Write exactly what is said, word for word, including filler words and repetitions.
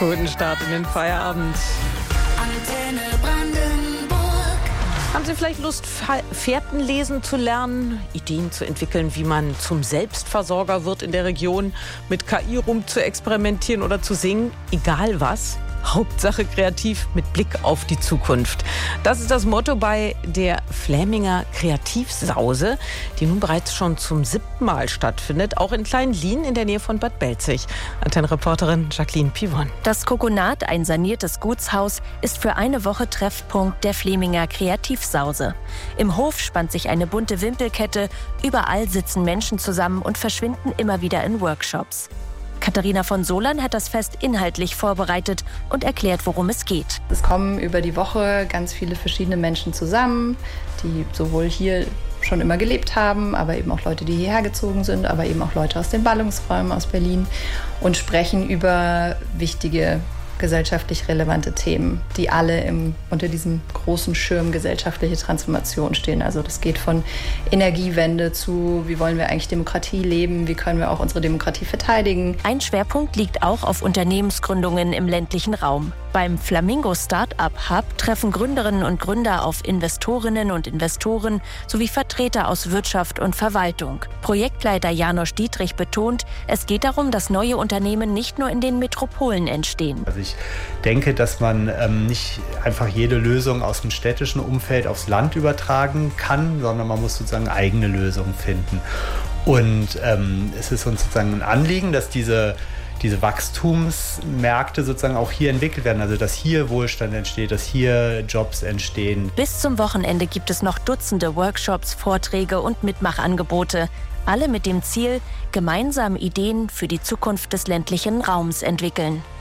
Guten Start in den Feierabend. Antenne Brandenburg. Haben Sie vielleicht Lust, Fährten lesen zu lernen, Ideen zu entwickeln, wie man zum Selbstversorger wird in der Region, mit K I rum zu experimentieren oder zu singen? Egal was. Hauptsache kreativ mit Blick auf die Zukunft. Das ist das Motto bei der Fläminger Kreativsause, die nun bereits schon zum siebten Mal stattfindet, auch in Kleinlien in der Nähe von Bad Belzig. Antennenreporterin Jacqueline Pivon. Das Kokonat, ein saniertes Gutshaus, ist für eine Woche Treffpunkt der Fläminger Kreativsause. Im Hof spannt sich eine bunte Wimpelkette, überall sitzen Menschen zusammen und verschwinden immer wieder in Workshops. Katharina von Solan hat das Fest inhaltlich vorbereitet und erklärt, worum es geht. Es kommen über die Woche ganz viele verschiedene Menschen zusammen, die sowohl hier schon immer gelebt haben, aber eben auch Leute, die hierher gezogen sind, aber eben auch Leute aus den Ballungsräumen aus Berlin und sprechen über wichtige gesellschaftlich relevante Themen, die alle im, unter diesem großen Schirm gesellschaftliche Transformation stehen. Also das geht von Energiewende zu, wie wollen wir eigentlich Demokratie leben, wie können wir auch unsere Demokratie verteidigen. Ein Schwerpunkt liegt auch auf Unternehmensgründungen im ländlichen Raum. Beim Flamingo Startup Hub treffen Gründerinnen und Gründer auf Investorinnen und Investoren sowie Vertreter aus Wirtschaft und Verwaltung. Projektleiter Janosch Dietrich betont, es geht darum, dass neue Unternehmen nicht nur in den Metropolen entstehen. Also ich denke, dass man ähm, nicht einfach jede Lösung aus dem städtischen Umfeld aufs Land übertragen kann, sondern man muss sozusagen eigene Lösungen finden. Und ähm, es ist uns sozusagen ein Anliegen, dass diese diese Wachstumsmärkte sozusagen auch hier entwickelt werden, also dass hier Wohlstand entsteht, dass hier Jobs entstehen. Bis zum Wochenende gibt es noch Dutzende Workshops, Vorträge und Mitmachangebote. Alle mit dem Ziel, gemeinsam Ideen für die Zukunft des ländlichen Raums entwickeln.